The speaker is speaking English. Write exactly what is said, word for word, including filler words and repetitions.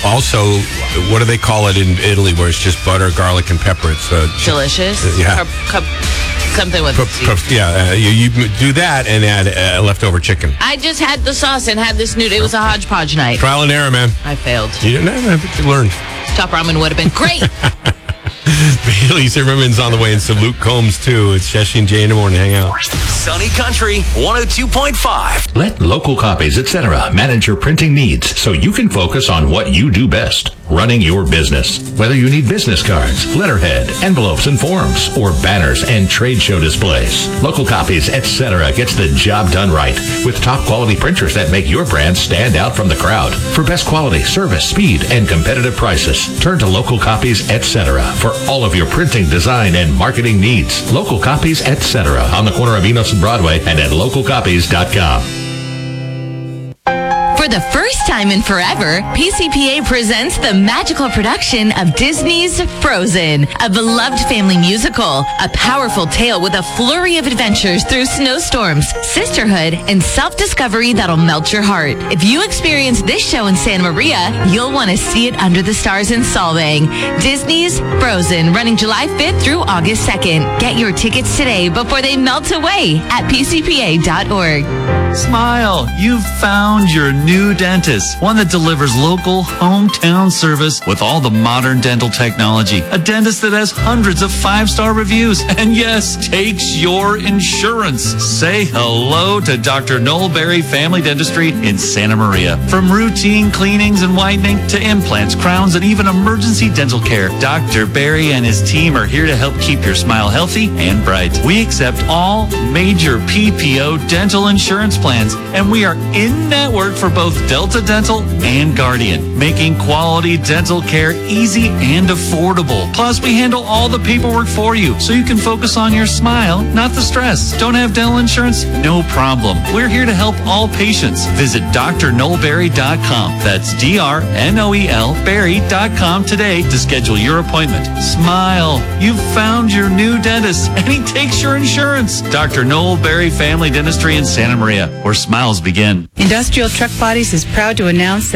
also, what do they call it in Italy where it's just butter, garlic, and pepper? It's uh, delicious. Yeah. Cup, cup, something with P- p- yeah, uh, you, you do that and add uh, leftover chicken. I just had the sauce and had this noodle. It was a hodgepodge night. Trial and error, man. I failed. You didn't know, but you learned. Top ramen would have been great. Lisa Rimmon's on the way, and so Luke Combs, too. It's Jesse and Jay in the morning. Hang out. Sunny Country one oh two point five. Let Local Copies, et cetera manage your printing needs so you can focus on what you do best, running your business. Whether you need business cards, letterhead, envelopes and forms, or banners and trade show displays, Local Copies, et cetera gets the job done right with top quality printers that make your brand stand out from the crowd. For best quality, service, speed, and competitive prices, turn to Local Copies, et cetera for all of your printing, design, and marketing needs. Local Copies, et cetera on the corner of Enos and Broadway and at local copies dot com. For the first time in forever, P C P A presents the magical production of Disney's Frozen, a beloved family musical, a powerful tale with a flurry of adventures through snowstorms, sisterhood, and self-discovery that'll melt your heart. If you experience this show in Santa Maria, you'll want to see it under the stars in Solvang. Disney's Frozen, running July fifth through August second. Get your tickets today before they melt away at p c p a dot org. Smile, you've found your new dentist, one that delivers local, hometown service with all the modern dental technology. A dentist that has hundreds of five-star reviews and, yes, takes your insurance. Say hello to Doctor Noel Berry Family Dentistry in Santa Maria. From routine cleanings and whitening to implants, crowns, and even emergency dental care, Doctor Berry and his team are here to help keep your smile healthy and bright. We accept all major P P O dental insurance plans, and we are in network for both Delta Dental and Guardian, making quality dental care easy and affordable. Plus, we handle all the paperwork for you, so you can focus on your smile, not the stress. Don't have dental insurance? No problem. We're here to help all patients. Visit D R noel berry dot com. That's D R N O E L berry dot com today to schedule your appointment. Smile. You've found your new dentist, and he takes your insurance. Doctor Noel Berry Family Dentistry in Santa Maria, where smiles begin. Industrial Truck Bodies is proud to announce that